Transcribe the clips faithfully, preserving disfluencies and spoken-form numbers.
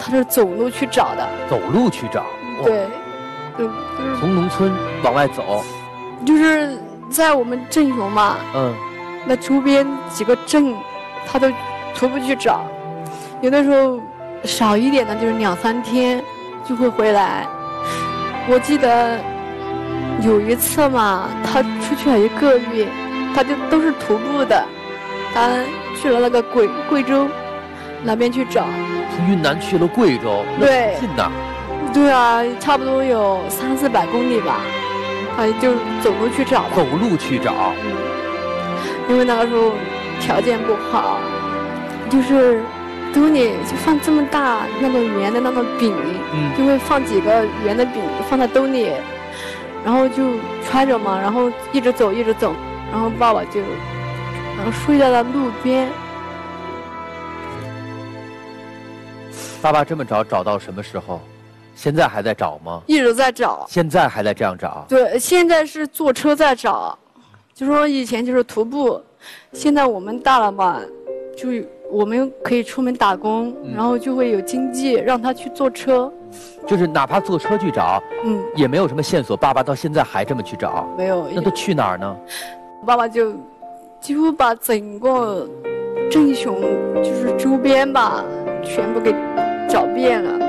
他是走路去找的。 走路去找？ 对，就就是从农村往外走。 就是在我们镇雄嘛， 嗯， 那周边几个镇，他都徒步去找，有的时候少一点的就是两三天就会回来。我记得有一次嘛，他出去了一个月，他就都是徒步的，他去了那个贵贵州那边去找。 从云南去了贵州， 对， 近呐。 对啊，差不多有三四百公里吧，他就走路去找的。 走路去找。 嗯，因为那个时候条件不好，就是兜里就放这么大那种圆的那种饼， 嗯， 就会放几个圆的饼放在兜里，然后就揣着嘛，然后一直走一直走，然后爸爸就然后睡在了路边。 爸爸这么找找到什么时候？现在还在找吗？ 一直在找。 现在还在这样找？ 对，现在是坐车在找，就说以前就是徒步，现在我们大了嘛，就我们可以出门打工， 嗯、 然后就会有经济让他去坐车。 就是哪怕坐车去找， 嗯， 也没有什么线索。爸爸到现在还这么去找？ 没有。 那都去哪儿呢？ 爸爸就几乎把整个镇雄就是周边吧，全部给找遍了。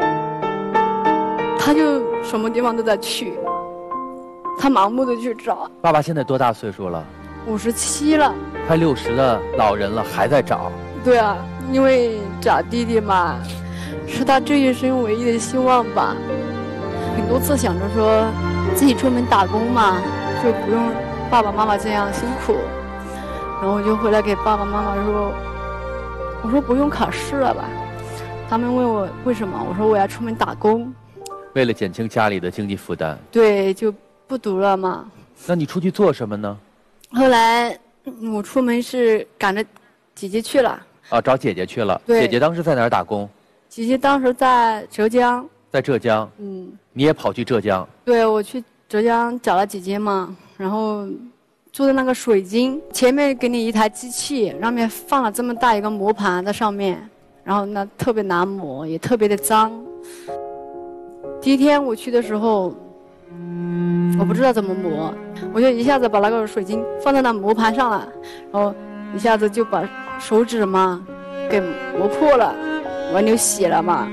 他就什么地方都在去，他盲目的去找。 爸爸现在多大岁数了？ 五十七了， 快六十的老人了，还在找。 对啊，因为找弟弟嘛，是他这一生唯一的希望吧。很多次想着说自己出门打工嘛，就不用爸爸妈妈这样辛苦。然后我就回来给爸爸妈妈说，我说不用考试了吧。他们问我为什么，我说我要出门打工。 为了减轻家里的经济负担。 对，就不读了嘛。 那你出去做什么呢？ 后来我出门是赶着姐姐去了。 啊，找姐姐去了。 对。 姐姐当时在哪儿打工？ 姐姐当时在浙江。 在浙江。 嗯。 你也跑去浙江？ 对，我去浙江找了姐姐嘛，然后做的那个水晶，前面给你一台机器，上面放了这么大一个磨盘在上面，然后那特别难磨，也特别的脏。第一天我去的时候，我不知道怎么磨，我就一下子把那个水晶放在那磨盘上了，然后一下子就把手指嘛给磨破了，完流血了嘛，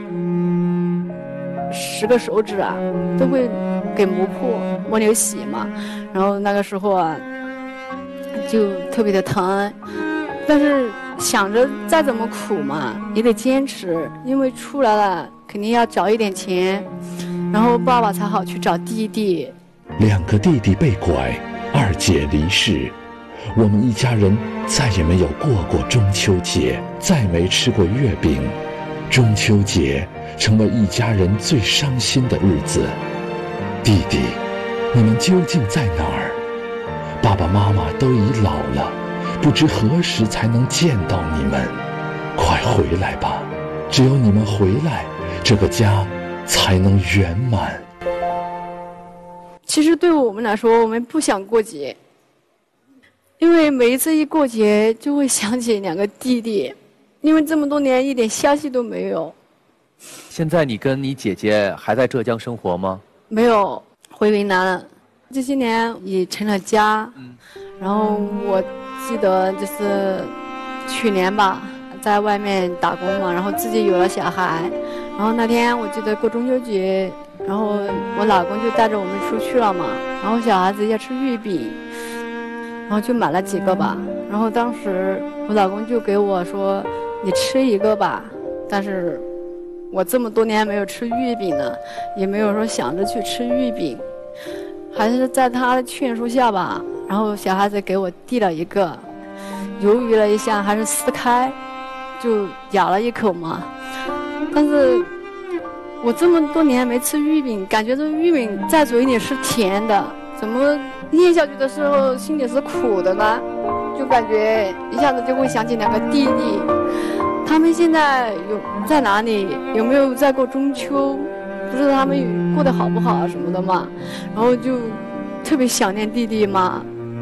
十个手指啊都会给磨破，磨流血嘛，然后那个时候啊就特别的疼，但是想着再怎么苦嘛也得坚持，因为出来了肯定要找一点钱，然后爸爸才好去找弟弟。 两个弟弟被拐，二姐离世，我们一家人再也没有过过中秋节，再没吃过月饼。中秋节成了一家人最伤心的日子。弟弟，你们究竟在哪儿？爸爸妈妈都已老了，不知何时才能见到你们。快回来吧，只有你们回来，这个家才能圆满。 其实对我们来说，我们不想过节，因为每一次一过节就会想起两个弟弟，因为这么多年一点消息都没有。 现在你跟你姐姐还在浙江生活吗？ 没有，回云南了。这些年也成了家，嗯，然后我记得就是去年吧，在外面打工嘛，然后自己有了小孩，然后那天我记得过中秋节，然后我老公就带着我们出去了嘛，然后小孩子要吃月饼，然后就买了几个吧，然后当时我老公就给我说你吃一个吧，但是我这么多年没有吃月饼了，也没有说想着去吃月饼，还是在他的劝说下吧，然后小孩子给我递了一个，犹豫了一下还是撕开，就咬了一口嘛，但是我这么多年没吃月饼，感觉这月饼在嘴里是甜的，怎么咽下去的时候心里是苦的呢？就感觉一下子就会想起两个弟弟，他们现在有在哪里，有没有在过中秋，不知道他们过得好不好啊什么的嘛，然后就特别想念弟弟嘛。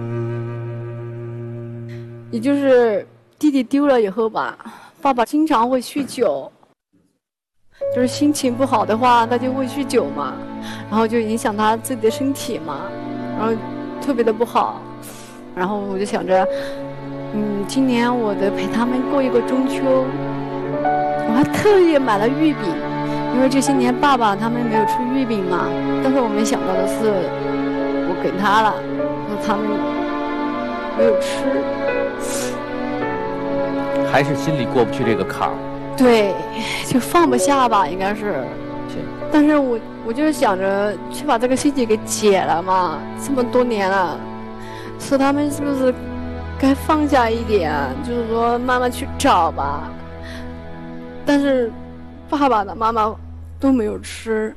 也就是弟弟丢了以后吧，爸爸经常会酗酒。 就是心情不好的话，他就会酗酒嘛，然后就影响他自己的身体嘛，然后特别的不好。然后我就想着，嗯，今年我得陪他们过一个中秋，我还特意买了月饼，因为这些年爸爸他们没有出月饼嘛，但是我没想到的是，我给他了，他们没有吃， 还是心里过不去这个坎儿。 对，就放不下吧，应该是。但是我我就是想着去把这个心结给解了嘛，这么多年了，说他们是不是该放下一点，就是说慢慢去找吧。但是爸爸的妈妈都没有吃。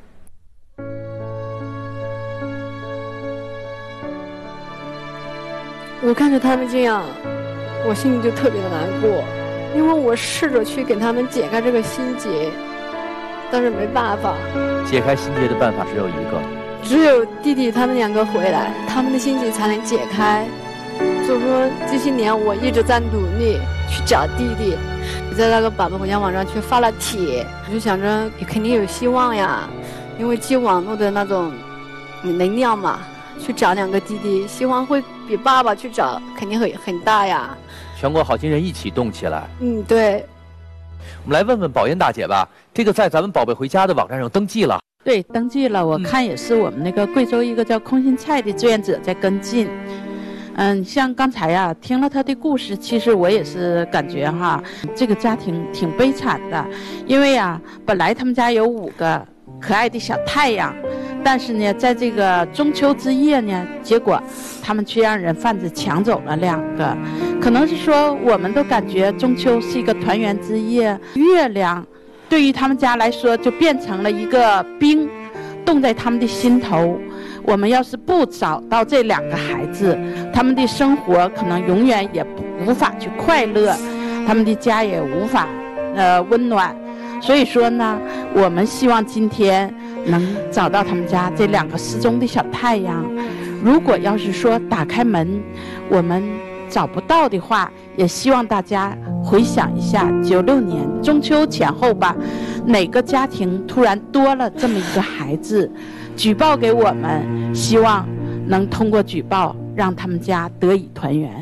我看着他们这样，我心里就特别的难过。因为我试着去给他们解开这个心结，但是没办法。 解开心结的办法只有一个， 只有弟弟他们两个回来，他们的心结才能解开。所以说这些年我一直在努力去找弟弟，我在那个宝贝回家网上去发了帖，我就想着也肯定有希望呀，因为借网络的那种能量嘛，去找两个弟弟，希望会比爸爸去找肯定很很大呀。 全国好心人一起动起来。 嗯，对。 我们来问问宝燕大姐吧，这个在咱们宝贝回家的网站上登记了。 对，登记了。我看也是我们那个贵州一个叫空心菜的志愿者在跟进。嗯，像刚才呀、啊，听了他的故事，其实我也是感觉哈，这个家庭挺悲惨的，因为呀、啊，本来他们家有五个可爱的小太阳。但是呢，在这个中秋之夜呢，结果他们却让人贩子抢走了两个。可能是说，我们都感觉中秋是一个团圆之夜，月亮对于他们家来说就变成了一个冰，冻在他们的心头。我们要是不找到这两个孩子，他们的生活可能永远也无法去快乐，他们的家也无法呃温暖。所以说呢，我们希望今天能找到他们家这两个失踪的小太阳。如果要是说打开门我们找不到的话，也希望大家回想一下九六年中秋前后吧，哪个家庭突然多了这么一个孩子，举报给我们，希望能通过举报让他们家得以团圆。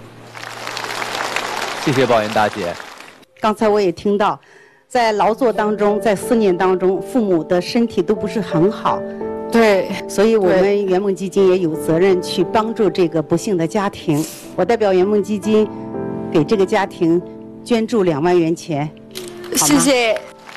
谢谢宝燕大姐。 刚才我也听到，在劳作当中，在思念当中，父母的身体都不是很好。 对， 所以我们圆梦基金也有责任去帮助这个不幸的家庭。我代表圆梦基金给这个家庭捐助两万元钱。 谢谢。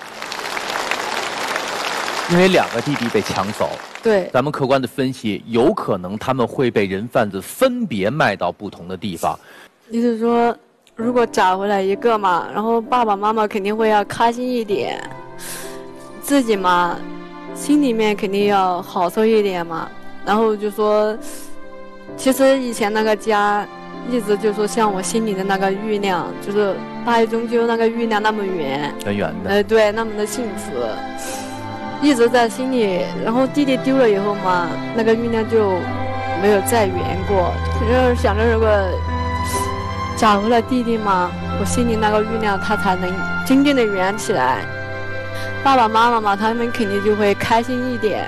因为两个弟弟被抢走， 对， 咱们客观的分析，有可能他们会被人贩子分别卖到不同的地方。 意思说，如果找回来一个嘛，然后爸爸妈妈肯定会要开心一点，自己嘛心里面肯定要好受一点嘛。然后就说，其实以前那个家一直就说像我心里的那个月亮，就是大一中秋那个月亮那么圆， 圆圆的， 呃，对，那么的幸福，一直在心里。然后弟弟丢了以后嘛，那个月亮就没有再圆过。就是想着如果找回了弟弟嘛，我心里那个月亮它才能真正的圆起来。爸爸妈妈嘛，他们肯定就会开心一点。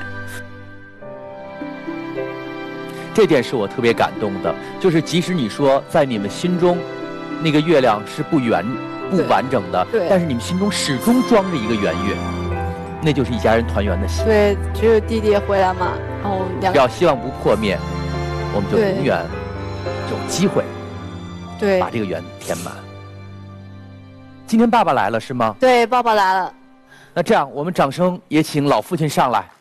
这点是我特别感动的，就是即使你说在你们心中那个月亮是不圆不完整的，但是你们心中始终装着一个圆月，那就是一家人团圆的心。 对，只有弟弟回来嘛，然后两只要希望不破灭，我们就永远有机会对把这个圆填满。今天爸爸来了是吗？ 对，爸爸来了。 那这样，我们掌声也请老父亲上来。